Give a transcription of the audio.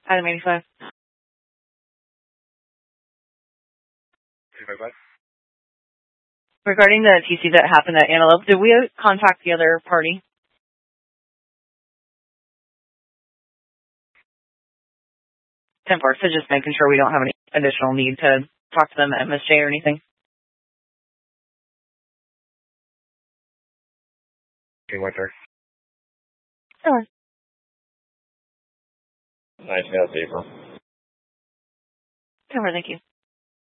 Item 85. 255. Regarding the TC that happened at Antelope, did we contact the other party? 10-4, so just making sure we don't have any additional need to talk to them at MSJ or anything. Okay, what, sir? Sure. Nice, that's April. 10-4, thank you.